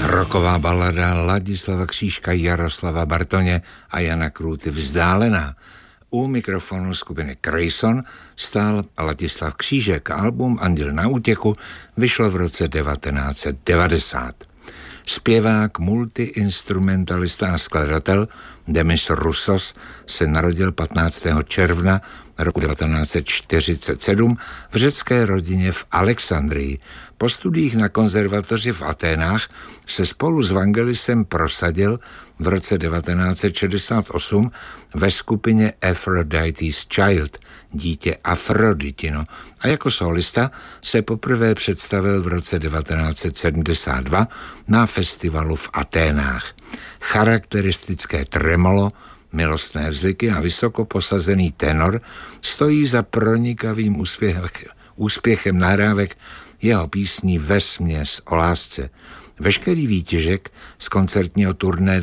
Rocková balada Ladislava Křížka, Jaroslava Bartoně a Jana Krůty Vzdálená. U mikrofonu skupiny Krejson stál Ladislav Křížek. Album Anděl na útěku vyšlo v roce 1990. Zpěvák, multiinstrumentalista a skladatel Demis Roussos se narodil 15. června roku 1947 v řecké rodině v Alexandrii. Po studiích na konzervatoři v Aténách se spolu s Vangelisem prosadil v roce 1968 ve skupině Aphrodite's Child, dítě Afroditino, a jako solista se poprvé představil v roce 1972 na festivalu v Aténách. Charakteristické tremolo, milostné vzliky a vysoko posazený tenor stojí za pronikavým úspěchem nahrávek jeho písní Vesměs o lásce. Veškerý výtěžek z koncertního turné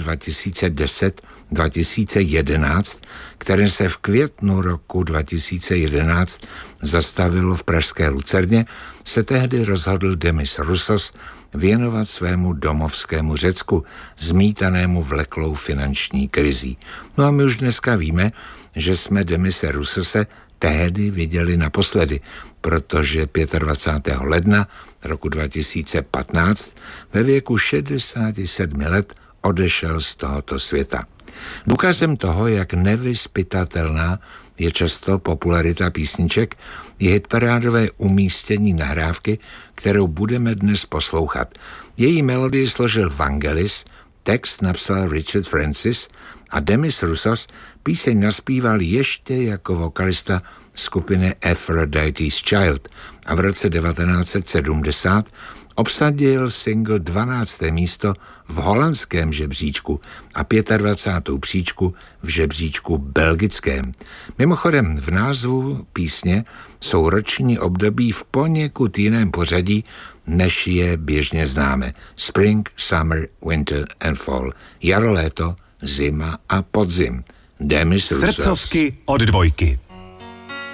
2010-2011, které se v květnu roku 2011 zastavilo v pražské Lucerně, se tehdy rozhodl Demis Roussos věnovat svému domovskému Řecku, zmítanému vleklou finanční krizí. No a my už dneska víme, že jsme Demise Roussose tehdy viděli naposledy, protože 25. ledna roku 2015 ve věku 67 let odešel z tohoto světa. Důkazem toho, jak nevyzpytatelná je často popularita písniček, je hitparádové umístění nahrávky, kterou budeme dnes poslouchat. Její melodii složil Vangelis, text napsal Richard Francis a Demis Roussos píseň naspíval ještě jako vokalista skupiny Aphrodite's Child a v roce 1970 obsadil single 12. místo v holandském žebříčku a 25. příčku v žebříčku belgickém. Mimochodem v názvu písně jsou roční období v poněkud jiném pořadí, než je běžně známe. Spring, Summer, Winter and Fall. Jaro, léto, zima a podzim. Demis Roussos. Srdcovky od Dvojky.